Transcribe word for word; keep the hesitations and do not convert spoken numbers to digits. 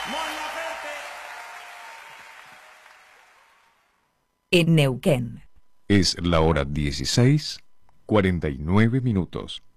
En Neuquén. Es la hora dieciséis, cuarenta y nueve minutos.